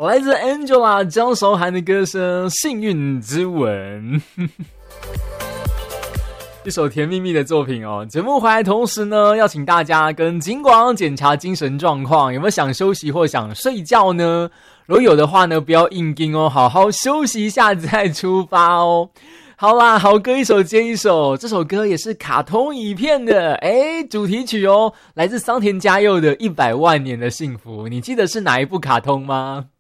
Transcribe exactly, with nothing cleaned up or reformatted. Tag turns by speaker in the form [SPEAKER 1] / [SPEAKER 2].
[SPEAKER 1] 来自 Angela 张韶涵的歌声《幸运之吻》一首甜蜜蜜的作品哦。节目回来同时呢，要请大家跟警广检查精神状况，有没有想休息或想睡觉呢？如果有的话呢，不要硬盯哦，好好休息一下再出发哦。好啦，好歌一首接一首，这首歌也是卡通影片的诶主题曲哦，来自桑田佳佑的一百万年的幸福。你记得是哪一部卡通吗？